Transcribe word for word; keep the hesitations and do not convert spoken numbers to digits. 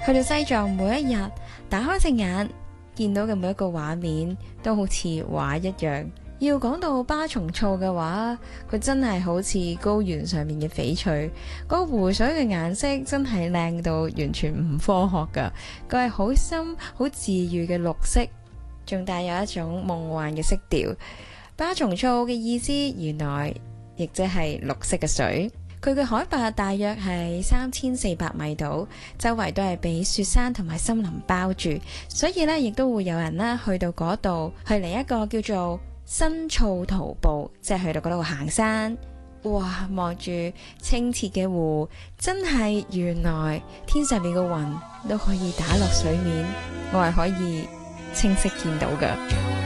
去到西藏每一日，打開隻眼見到嘅每一個畫面都好似畫一樣。要講到巴松措嘅話，佢真係好似高原上面嘅翡翠，嗰個湖水嘅顏色真係靚到完全唔科學噶。佢係好深好治愈嘅綠色，仲帶有一種夢幻嘅色調。巴松措嘅意思原來亦即係綠色嘅水。佢嘅海拔大約係三千四百米度，周圍都係被雪山同埋森林包住，所以咧亦都會有人啦去到嗰度去嚟一個叫做新措徒步，即係去到嗰度行山。哇，望住清澈嘅湖，真係原來天上面嘅雲都可以打落水面，我係可以清晰見到㗎。